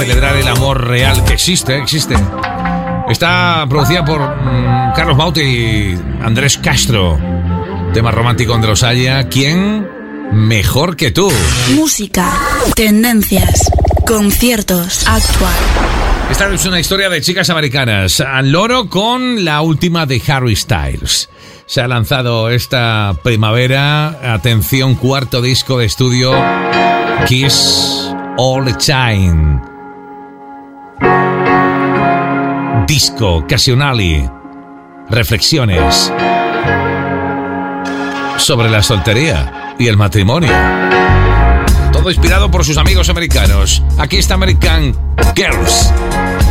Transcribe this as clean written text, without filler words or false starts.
celebrar el amor real que existe. Está producida por Carlos Baute y Andrés Castro. Tema romántico de los Haya. ¿Quién mejor que tú? Música, tendencias, conciertos, actual. Esta es una historia de chicas americanas al loro con la última de Harry Styles. Se ha lanzado esta primavera, atención, cuarto disco de estudio, Kiss All the Time. Disco Occasionali, reflexiones sobre la soltería y el matrimonio. Todo inspirado por sus amigos americanos. Aquí está American Girls.